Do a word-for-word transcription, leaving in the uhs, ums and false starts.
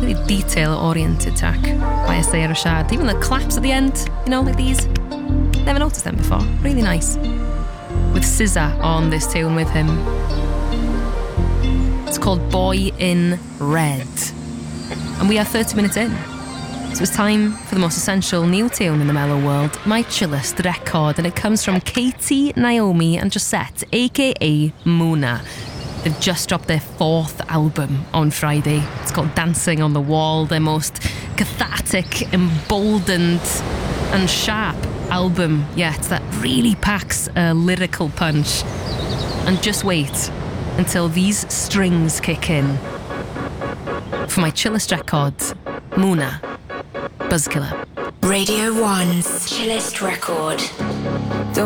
really detail-oriented track by Isaiah Rashad. Even the claps at the end, you know, like these. Never noticed them before. Really nice. With S Z A on this tune with him. It's called Boy in Red. And we are thirty minutes in. So it's time for the most essential new tune in the mellow world, my chillest record, and it comes from Katie, Naomi and Josette, aka Muna. They've just dropped their fourth album on Friday. It's called Dancing on the Wall, their most cathartic, emboldened and sharp album yet that really packs a lyrical punch. And just wait until these strings kick in. For my chillest record, Muna, Buzzkiller. Radio one's chillest record.